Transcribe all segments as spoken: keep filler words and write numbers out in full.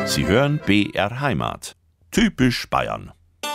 Sie hören B R Heimat. Typisch Bayern.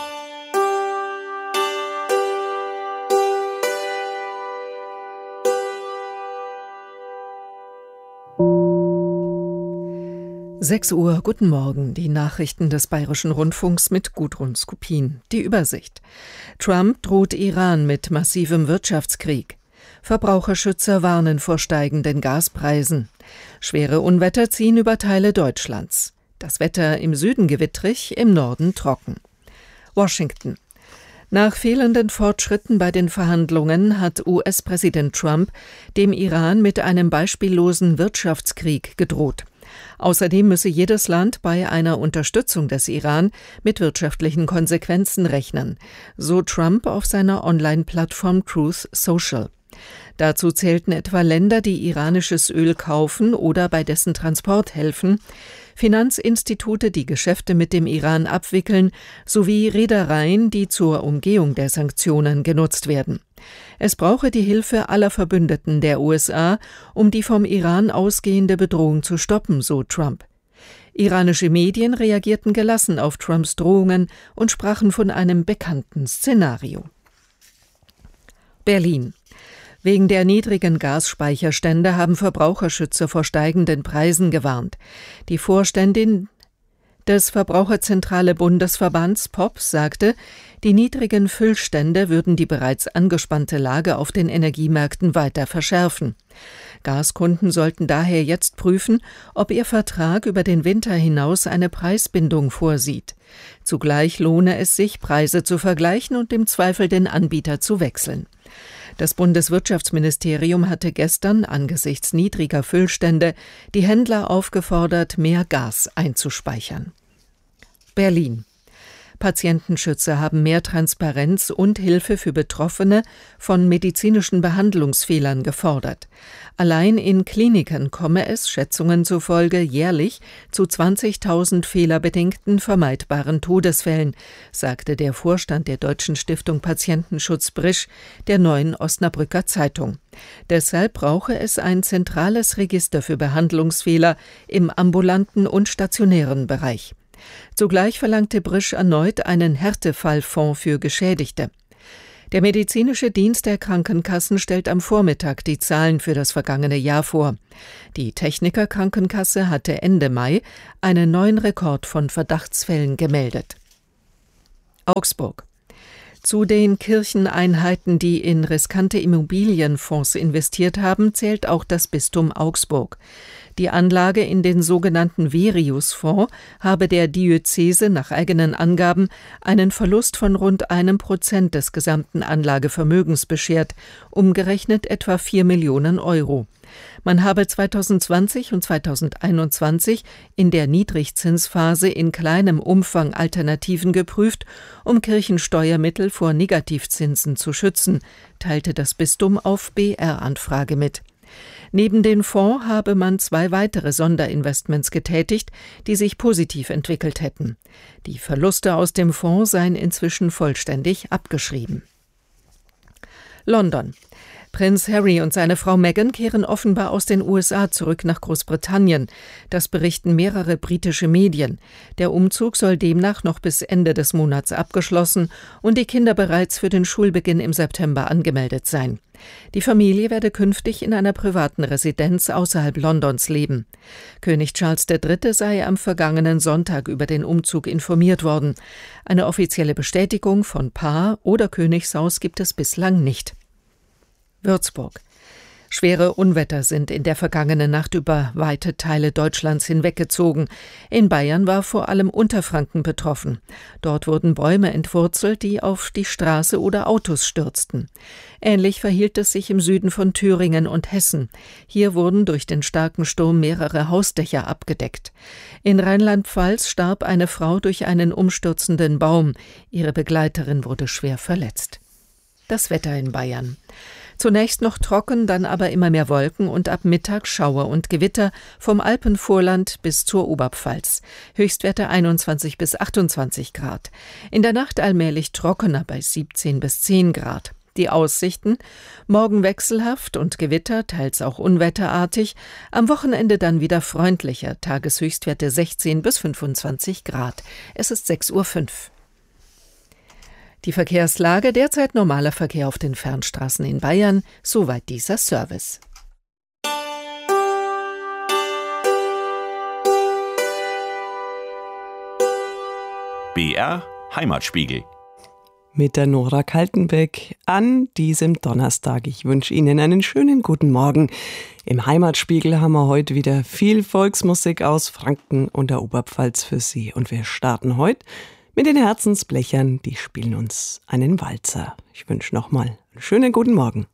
sechs Uhr, guten Morgen, die Nachrichten des Bayerischen Rundfunks mit Gudrun Skupin. Die Übersicht. Trump droht Iran mit massivem Wirtschaftskrieg. Verbraucherschützer warnen vor steigenden Gaspreisen. Schwere Unwetter ziehen über Teile Deutschlands. Das Wetter im Süden gewittrig, im Norden trocken. Washington. Nach fehlenden Fortschritten bei den Verhandlungen hat U S-Präsident Trump dem Iran mit einem beispiellosen Wirtschaftskrieg gedroht. Außerdem müsse jedes Land bei einer Unterstützung des Iran mit wirtschaftlichen Konsequenzen rechnen, so Trump auf seiner Online-Plattform Truth Social. Dazu zählten etwa Länder, die iranisches Öl kaufen oder bei dessen Transport helfen, Finanzinstitute, die Geschäfte mit dem Iran abwickeln, sowie Reedereien, die zur Umgehung der Sanktionen genutzt werden. Es brauche die Hilfe aller Verbündeten der U S A, um die vom Iran ausgehende Bedrohung zu stoppen, so Trump. Iranische Medien reagierten gelassen auf Trumps Drohungen und sprachen von einem bekannten Szenario. Berlin. Wegen der niedrigen Gasspeicherstände haben Verbraucherschützer vor steigenden Preisen gewarnt. Die Vorständin des Verbraucherzentrale Bundesverbands P O P sagte, die niedrigen Füllstände würden die bereits angespannte Lage auf den Energiemärkten weiter verschärfen. Gaskunden sollten daher jetzt prüfen, ob ihr Vertrag über den Winter hinaus eine Preisbindung vorsieht. Zugleich lohne es sich, Preise zu vergleichen und im Zweifel den Anbieter zu wechseln. Das Bundeswirtschaftsministerium hatte gestern angesichts niedriger Füllstände die Händler aufgefordert, mehr Gas einzuspeichern. Berlin. Patientenschützer haben mehr Transparenz und Hilfe für Betroffene von medizinischen Behandlungsfehlern gefordert. Allein in Kliniken komme es, Schätzungen zufolge, jährlich zu zwanzigtausend fehlerbedingten vermeidbaren Todesfällen, sagte der Vorstand der Deutschen Stiftung Patientenschutz Brisch der Neuen Osnabrücker Zeitung. Deshalb brauche es ein zentrales Register für Behandlungsfehler im ambulanten und stationären Bereich. Zugleich verlangte Brisch erneut einen Härtefallfonds für Geschädigte. Der medizinische Dienst der Krankenkassen stellt am Vormittag die Zahlen für das vergangene Jahr vor. Die Techniker Krankenkasse hatte Ende Mai einen neuen Rekord von Verdachtsfällen gemeldet. Augsburg. Zu den Kircheneinheiten, die in riskante Immobilienfonds investiert haben, zählt auch das Bistum Augsburg. Die Anlage in den sogenannten Verius-Fonds habe der Diözese nach eigenen Angaben einen Verlust von rund einem Prozent des gesamten Anlagevermögens beschert, umgerechnet etwa vier Millionen Euro. Man habe zweitausendzwanzig und zweitausendeinundzwanzig in der Niedrigzinsphase in kleinem Umfang Alternativen geprüft, um Kirchensteuermittel vor Negativzinsen zu schützen, teilte das Bistum auf B R-Anfrage mit. Neben den Fonds habe man zwei weitere Sonderinvestments getätigt, die sich positiv entwickelt hätten. Die Verluste aus dem Fonds seien inzwischen vollständig abgeschrieben. London. Prinz Harry und seine Frau Meghan kehren offenbar aus den U S A zurück nach Großbritannien. Das berichten mehrere britische Medien. Der Umzug soll demnach noch bis Ende des Monats abgeschlossen und die Kinder bereits für den Schulbeginn im September angemeldet sein. Die Familie werde künftig in einer privaten Residenz außerhalb Londons leben. König Charles der Dritte sei am vergangenen Sonntag über den Umzug informiert worden. Eine offizielle Bestätigung von Paar oder Königshaus gibt es bislang nicht. Würzburg. Schwere Unwetter sind in der vergangenen Nacht über weite Teile Deutschlands hinweggezogen. In Bayern war vor allem Unterfranken betroffen. Dort wurden Bäume entwurzelt, die auf die Straße oder Autos stürzten. Ähnlich verhielt es sich im Süden von Thüringen und Hessen. Hier wurden durch den starken Sturm mehrere Hausdächer abgedeckt. In Rheinland-Pfalz starb eine Frau durch einen umstürzenden Baum. Ihre Begleiterin wurde schwer verletzt. Das Wetter in Bayern. Zunächst noch trocken, dann aber immer mehr Wolken und ab Mittag Schauer und Gewitter vom Alpenvorland bis zur Oberpfalz. Höchstwerte einundzwanzig bis achtundzwanzig Grad. In der Nacht allmählich trockener bei siebzehn bis zehn Grad. Die Aussichten: morgen wechselhaft und Gewitter, teils auch unwetterartig, am Wochenende dann wieder freundlicher, Tageshöchstwerte sechzehn bis fünfundzwanzig Grad. Es ist sechs Uhr fünf. Die Verkehrslage: derzeit normaler Verkehr auf den Fernstraßen in Bayern, soweit dieser Service. B R Heimatspiegel. Mit der Nora Kaltenbeck an diesem Donnerstag. Ich wünsche Ihnen einen schönen guten Morgen. Im Heimatspiegel haben wir heute wieder viel Volksmusik aus Franken und der Oberpfalz für Sie. Und wir starten heute mit den Herzensblechern. Die spielen uns einen Walzer. Ich wünsche nochmal einen schönen guten Morgen.